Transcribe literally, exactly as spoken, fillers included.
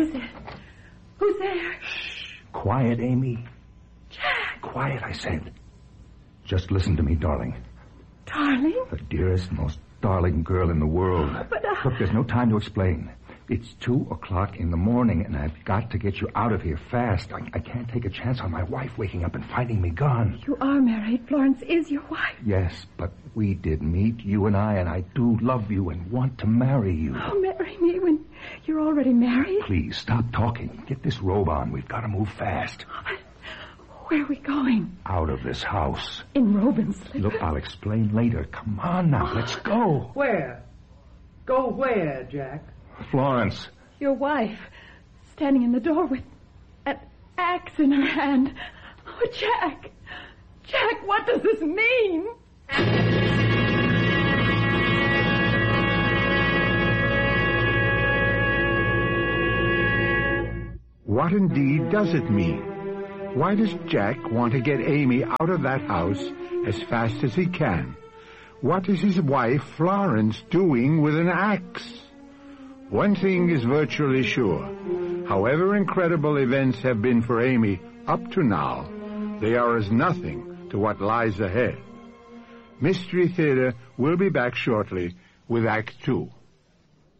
is it? Who's there? Shh. Quiet, Amy. Jack. Quiet, I said. Just listen to me, darling. Darling? The dearest, most darling girl in the world. But, uh... Look, there's no time to explain. It's two o'clock in the morning, and I've got to get you out of here fast. I, I can't take a chance on my wife waking up and finding me gone. You are married. Florence is your wife. Yes, but we did meet, you and I, and I do love you and want to marry you. Oh, marry me when you're already married? Please, stop talking. Get this robe on. We've got to move fast. But where are we going? Out of this house. In robe and slippers? Look, I'll explain later. Come on now, let's go. Where? Go where, Jack? Florence. Your wife, standing in the door with an axe in her hand. Oh, Jack. Jack, what does this mean? What indeed does it mean? Why does Jack want to get Amy out of that house as fast as he can? What is his wife, Florence, doing with an axe? One thing is virtually sure. However incredible events have been for Amy up to now, they are as nothing to what lies ahead. Mystery Theater will be back shortly with Act Two.